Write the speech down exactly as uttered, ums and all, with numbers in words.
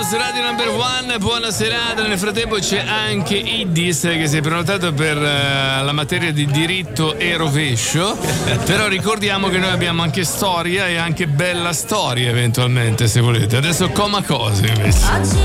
su Radio Number One, buona serata. Nel frattempo c'è anche Iddis che si è prenotato per uh, la materia di diritto e rovescio. Però ricordiamo che noi abbiamo anche storia e anche bella storia eventualmente, se volete. Adesso Coma Cose invece.